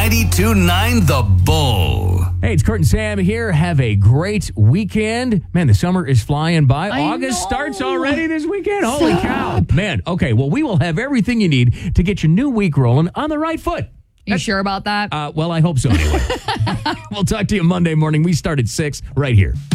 92.9 The Bull. Hey, it's Kurt and Sam here. Have a great weekend. Man, the summer is flying by. August starts already this weekend. Holy cow. Man, okay, well, we will have everything you need to get your new week rolling on the right foot. You sure about that? Well, I hope so anyway. We'll talk to you Monday morning. We start at 6 right here.